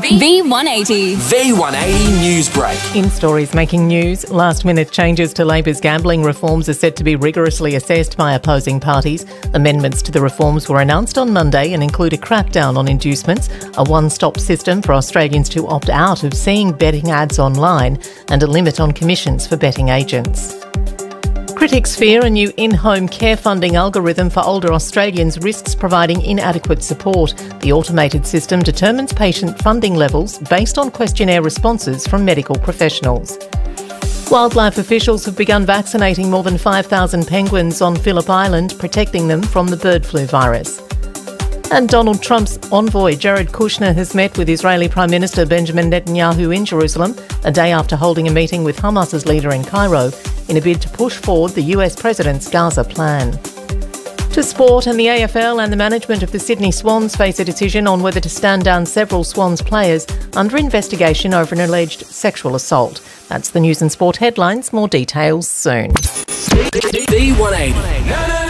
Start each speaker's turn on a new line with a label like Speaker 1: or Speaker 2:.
Speaker 1: V180.
Speaker 2: V180 News Break.
Speaker 3: In stories making news, last-minute changes to Labor's gambling reforms are set to be rigorously assessed by opposing parties. Amendments to the reforms were announced on Monday and include a crackdown on inducements, a one-stop system for Australians to opt out of seeing betting ads online, and a limit on commissions for betting agents. Critics fear a new in-home care funding algorithm for older Australians risks providing inadequate support. The automated system determines patient funding levels based on questionnaire responses from medical professionals. Wildlife officials have begun vaccinating more than 5,000 penguins on Phillip Island, protecting them from the bird flu virus. And Donald Trump's envoy, Jared Kushner, has met with Israeli Prime Minister Benjamin Netanyahu in Jerusalem, a day after holding a meeting with Hamas's leader in Cairo, in a bid to push forward the US President's Gaza plan. To sport, and the AFL and the management of the Sydney Swans face a decision on whether to stand down several Swans players under investigation over an alleged sexual assault. That's the news and sport headlines. More details soon.
Speaker 2: V180.